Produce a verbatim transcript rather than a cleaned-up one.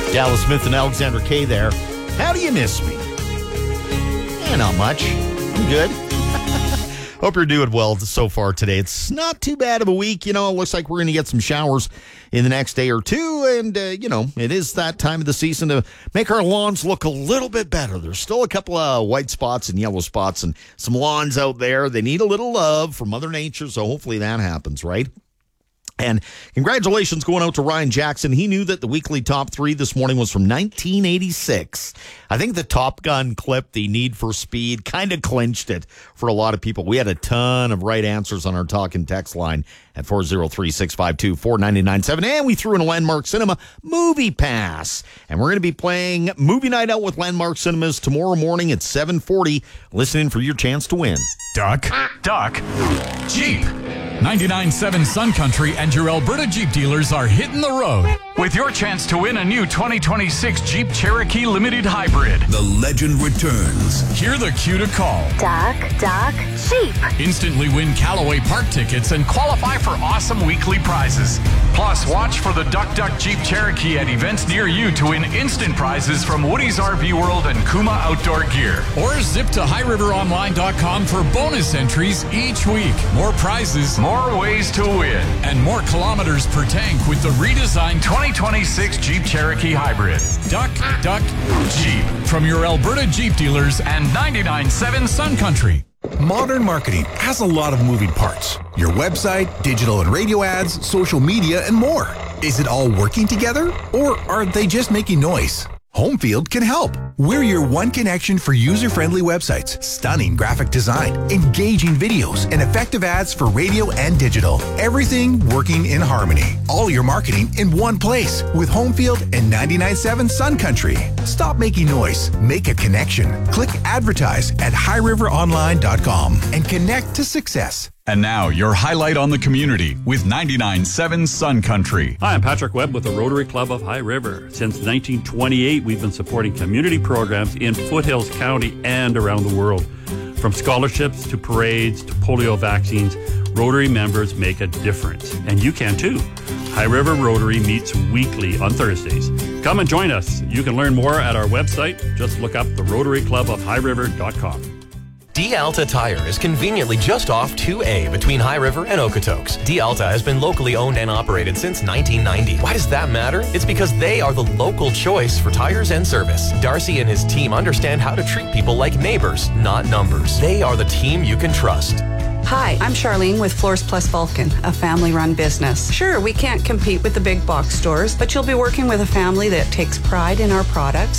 Dallas Smith and Alexander Kay there. How do you miss me? Eh, not much. I'm good. Hope you're doing well so far today. It's not too bad of a week. You know, it looks like we're going to get some showers in the next day or two. And, uh, you know, it is that time of the season to make our lawns look a little bit better. There's still a couple of white spots and yellow spots and some lawns out there. They need a little love from Mother Nature. So hopefully that happens, right? And congratulations going out to Ryan Jackson. He knew that the weekly top three this morning was from nineteen eighty-six. I think the Top Gun clip, the Need for Speed, kind of clinched it for a lot of people. We had a ton of right answers on our talk and text line at four oh three, six five two, four nine nine seven. And we threw in a Landmark Cinema movie pass. And we're going to be playing Movie Night Out with Landmark Cinemas tomorrow morning at seven forty. Listen in for your chance to win. Duck, duck, Jeep. ninety-nine point seven Sun Country and your Alberta Jeep dealers are hitting the road with your chance to win a new twenty twenty-six Jeep Cherokee Limited Hybrid. The legend returns. Hear the cue to call. Duck, duck, Jeep. Instantly win Callaway Park tickets and qualify for awesome weekly prizes. Plus, watch for the Duck Duck Jeep Cherokee at events near you to win instant prizes from Woody's R V World and Kuma Outdoor Gear. Or zip to high river online dot com for bonus entries each week. More prizes, more ways to win, and more kilometers per tank with the redesigned twenty twenty-six Jeep Cherokee Hybrid. Duck, duck, Jeep. From your Alberta Jeep dealers and ninety-nine point seven Sun Country. Modern marketing has a lot of moving parts. Your website, digital and radio ads, social media, and more. Is it all working together, or are they just making noise? Homefield can help. We're your one connection for user-friendly websites, stunning graphic design, engaging videos, and effective ads for radio and digital. Everything working in harmony. All your marketing in one place with Homefield and ninety-nine point seven Sun Country. Stop making noise. Make a connection. Click advertise at high river online dot com and connect to success. And now, your highlight on the community with ninety-nine point seven Sun Country. Hi, I'm Patrick Webb with the Rotary Club of High River. Since nineteen twenty-eight, we've been supporting community programs in Foothills County and around the world. From scholarships to parades to polio vaccines, Rotary members make a difference. And you can too. High River Rotary meets weekly on Thursdays. Come and join us. You can learn more at our website. Just look up the Rotary Club of High River dot com. D-Alta Tire is conveniently just off two A between High River and Okotoks. D-Alta has been locally owned and operated since nineteen ninety. Why does that matter? It's because they are the local choice for tires and service. Darcy and his team understand how to treat people like neighbors, not numbers. They are the team you can trust. Hi, I'm Charlene with Floors Plus Vulcan, a family-run business. Sure, we can't compete with the big box stores, but you'll be working with a family that takes pride in our products